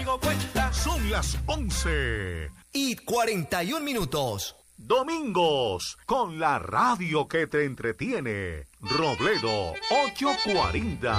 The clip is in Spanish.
conmigo cuenta. Son las 11:41. Domingos, con la radio que te entretiene. Robledo 840.